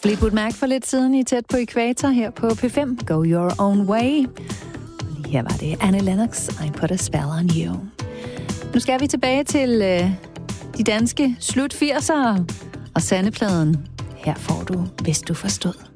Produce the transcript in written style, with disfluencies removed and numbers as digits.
Fleetwood Mac for lidt siden i Tæt på Ækvator her på P5. Go Your Own Way. Her var det Annie Lennox, I Put a Spell on You. Nu skal vi tilbage til de danske slut 80'ere og Sandepladen. Her får du, hvis du forstod.